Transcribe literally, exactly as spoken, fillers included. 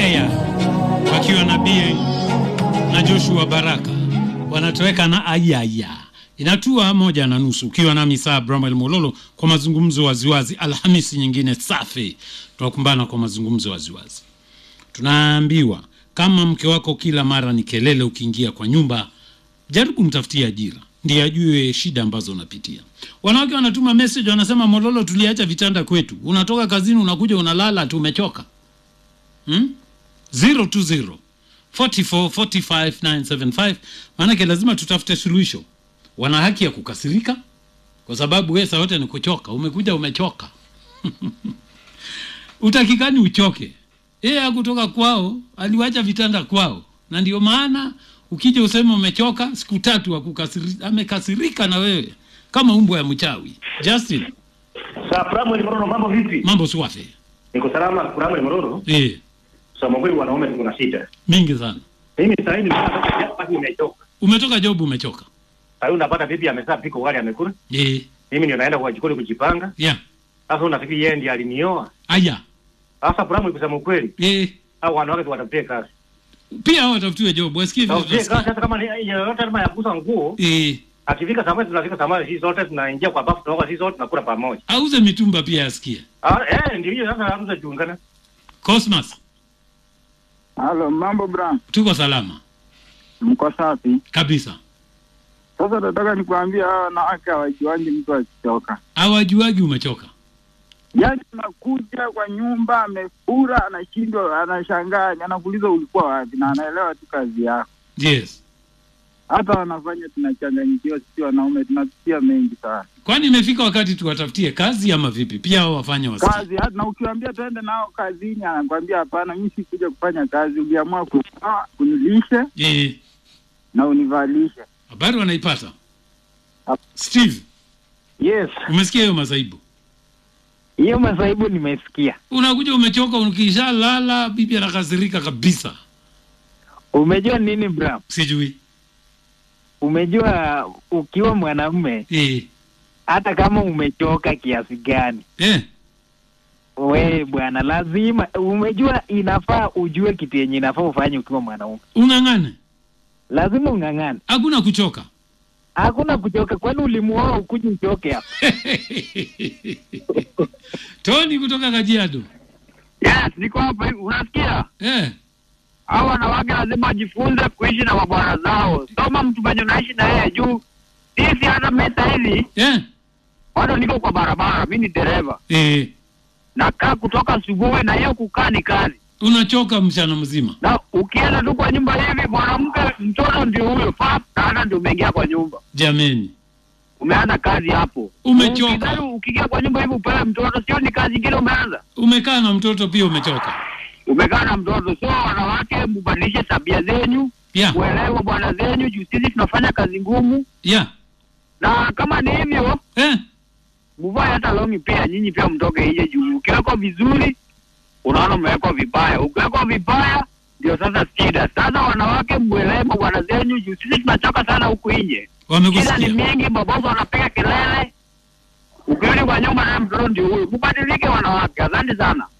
Aya wakiwa na Bien na Joshua Baraka wanatoweka na Ayaya. Inatua moja na nusu ukiwa na Misa Bramwell Mololo kwa mazungumzo waziwazi. Alhamisi nyingine safi tunakumbana kwa mazungumzo waziwazi. Tunaambiwa kama mke wako kila mara ni kelele ukiingia kwa nyumba, jaribu mtafutie ajira ndiye ajue shida ambazo unapitia. Wanawake wanatuma message wanasema, Mololo, tuliacha vitanda kwetu. Unatoka kazini unakuja unalala tu umechoka. Hmm? zero two zero four four four five nine seven five. Maana lazima tutafute suluhisho. Wana haki ya kukasirika kwa sababu wewe wote ni kuchoka. Umekuja umechoka. Utakikani uchoke. Yeye hakutoka kwao, aliwacha vitanda kwao. Na ndio maana ukija useme umechoka, siku tatu akukasirika, amekasirika na wewe kama umbo ya mchawi. Justin. Sa Bramwell Mololo, mambo vipi? Mambo swafi. Niko salama Bramwell Mololo. Eh. Sasa mwili wanaume kuna shida mingi sana. Mimi sasa hivi nimetoka nimechoka. Umetoka job umechoka. Sasa unapata bibi amezaa piko wali amekula. Eh. Mimi ndio naenda kwa jikoni kujipanga. Yeah. Sasa unafikiri yeye ndiye alinioa? Aya. Sasa Bramwell, kusema ukweli. Eh. Au wanawake tu watafute kazi. Pia hao watafutiwe job. Wasikie vizuri. Sasa kazi hata kama ni yote kama ya kuuza nguo. Eh. Akifika samani tunafika samani sisi zote tunaingia kwa bafu tunaoga sisi zote tunakula pamoja. Auze mitumba pia asikie. Ah eh ndio hiyo sasa anza jiungana. Cosmas. Halo, mambo bra? Tuko salama. Mko safi? Kabisa. Sasa nataka nikwambia hawa wanawake hawajuangi mtu akichoka. Hawajuagi umechoka. Yaani anakuja kwa nyumba amefura, anashindwa, anashangaa, anakuuliza ulikuwa wapi, na anaelewa tu kazi yako. Yes. Hata wanafanya tunachanganyikiwa sisi wanaume, tunapitia mengi sana. Kwani imefika wakati tuwatafutie kazi ama vipi? Pia hao wafanye wasikie. Kazi, hata na ukiwaambia twende nao kazini anakuambia hapana, mimi sikuja kufanya kazi, uliamua kukaa kunilishe eh na univalishe. Habari wanaipata. Steve. Yes. Umesikia hiyo masaibu? Hiyo masaibu nimesikia. Unakuja umechoka, ukisha lala bibi anakasirika kabisa. Umejua nini bro? Sijui. Umejua ukiwa mwanamume eh hata kama umechoka kiasi gani eh wewe bwana lazima umejua inafaa ujue kitu yenye inafaa ufanye ukiwa mwanamume. Ungangane. Lazima ungangane. Hakuna kuchoka. Hakuna kuchoka, kwani ulimuoa ukuje uchoke hapa? Tony kutoka Kajiado. Yes, niko hapa hivi, unasikia? Eh. Hao wanawake lazima wajifunze kuishi na mabwana zao. Soma mtu mwenye unaishi na yeye juu. Sisi hata mesa hivi. Eh. Bado niko kwa barabara, mimi ni dereva. Eh. Nakaa kutoka asubuhi na hiyo kukaa ni kazi. Unachoka mchana mzima. Na ukienda tu kwa nyumba hivi mwanamke mtoto ndio huyo pap na ndio umeingia kwa nyumba. Jameni. Umeanza kazi hapo. Umechoka. Ukienda ukiingia kwa nyumba hivi upewe mtoto, sio ni kazi nyingine umeanza. Umekaa na mtoto pia umechoka. Umekaa na mtoto, so wanawake mbadilishe tabia zenyu. Yeah. Uelewe bwana zenyu juu sisi tunafanya kazi ngumu. Yeah. Na kama ni hivyo, eh mvae hata longi pia nyinyi pia mtoke nje juu. Ukiwekwa vizuri, unaona umewekwa vibaya. Ukiwekwa vibaya, ndio sasa shida. Sasa wanawake muelewe bwana zenyu juu sisi tunachoka sana huku nje. Wamekusikia. Shida ni mingi, mabovu wanapiga kelele. Ukirudi kwa nyumba na mtoto ndio huyo. Mbadilike wanawake. Asante sana.